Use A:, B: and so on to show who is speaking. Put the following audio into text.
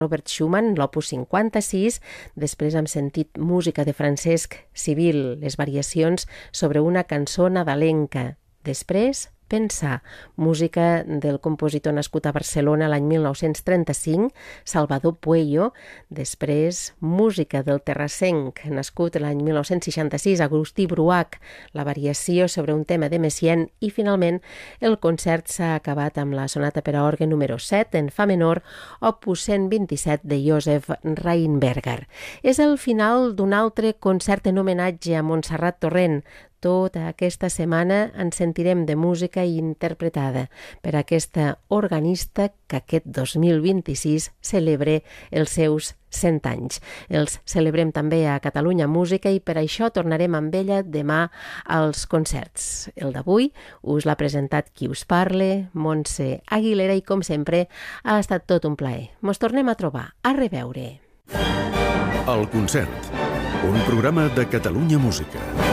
A: Robert Schumann, l'opus 56, després hem sentit música de Francesc Civil, les variacions sobre una cançó nadalenca. Després, Pensar, música del compositor nascut a Barcelona l'any 1935, Salvador Pueyo. Després, música del terrassenc, nascut l'any 1966, Agustí Bruach, la variació sobre un tema de Messiaen. I finalment, el concert s'ha acabat amb la sonata per a orgue número 7 en fa menor, opus 127 de Josef Rheinberger. És el final d'un altre concert en homenatge a Montserrat Torrent. Tota aquesta setmana ens sentirem de música interpretada per aquesta organista que aquest 2026 celebra els seus 100 anys. Els celebrem també a Catalunya Música i per això tornarem amb ella demà als concerts. El d'avui us l'ha presentat qui us parle, Montse Aguilera, i com sempre ha estat tot un plaer. Mos tornem a trobar. A reveure.
B: El concert, un programa de Catalunya Música.